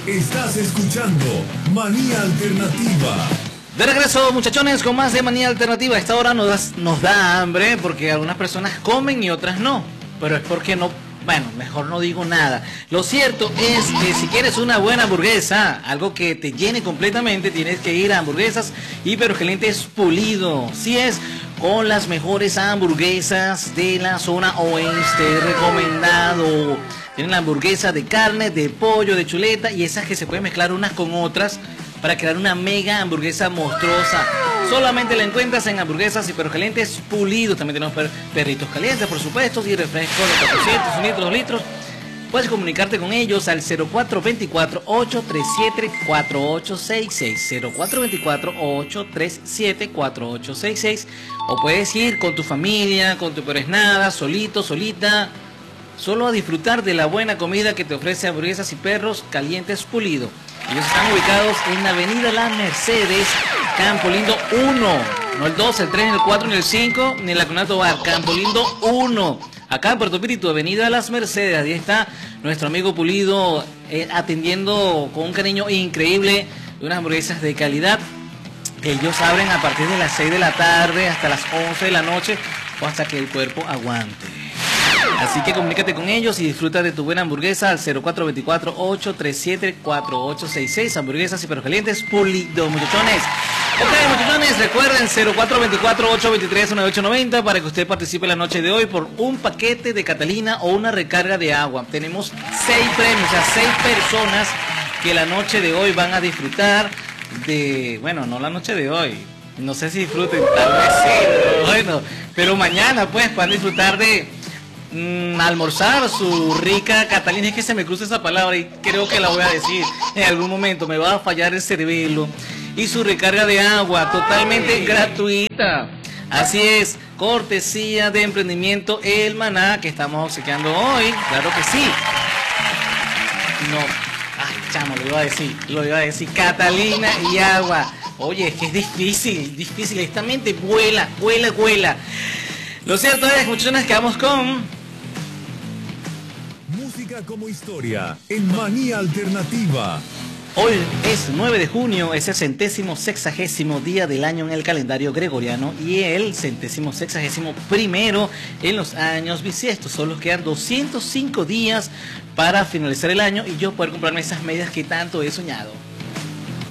Estás escuchando Manía Alternativa. De regreso, muchachones, con más de Manía Alternativa. A esta hora nos da hambre porque algunas personas comen y otras no. Pero es porque no, bueno, mejor no digo nada. Lo cierto es que si quieres una buena hamburguesa, algo que te llene completamente, tienes que ir a Hamburguesas y Perros Calientes Pulido. Si es con las mejores hamburguesas de la zona oeste, recomendado. Tienen la hamburguesa de carne, de pollo, de chuleta y esas que se pueden mezclar unas con otras para crear una mega hamburguesa monstruosa. Solamente la encuentras en Hamburguesas y Perros Calientes Pulido. También tenemos perritos calientes, por supuesto, y refrescos de 400, 1 litro, 2 litros. Puedes comunicarte con ellos al 0424-837-4866. 0424-837-4866. O puedes ir con tu familia, con tu pero es nada, solito, solita. Solo a disfrutar de la buena comida que te ofrece Hamburguesas y Perros Calientes Pulido. Ellos están ubicados en la avenida Las Mercedes, Campo Lindo 1. No el 2, el 3, ni el 4, ni el 5, ni el Lacunato Bar. Campo Lindo 1. Acá en Puerto Píritu, avenida Las Mercedes. Ahí está nuestro amigo Pulido atendiendo con un cariño increíble unas hamburguesas de calidad. Que ellos abren a partir de las 6 de la tarde hasta las 11 de la noche o hasta que el cuerpo aguante. Así que comunícate con ellos y disfruta de tu buena hamburguesa al 0424-837-4866. Hamburguesas y Perros Calientes Pulido, muchachones. Ok, muchachones, recuerden 0424-823-1890 para que usted participe la noche de hoy por un paquete de Catalina o una recarga de agua. Tenemos 6 premios, o sea, 6 personas que la noche de hoy van a disfrutar de... Bueno, no la noche de hoy. No sé si disfruten, tal vez sí. Bueno, pero mañana pues van a disfrutar de... almorzar su rica Catalina. Es que se me cruza esa palabra y creo que la voy a decir en algún momento, me va a fallar el cerebelo. Y su recarga de agua totalmente gratuita. Así es, cortesía de Emprendimiento El Maná que estamos obsequiando hoy. Claro que sí. No, ay chamo, lo iba a decir Catalina y agua. Oye, es que es difícil, esta mente vuela. Lo cierto es, muchachones, que vamos con... Música como historia en Manía Alternativa. Hoy es 9 de junio, es el 160º día del año en el calendario gregoriano y el 161º en los años bisiestos. Solo quedan 205 días para finalizar el año y yo poder comprarme esas medias que tanto he soñado.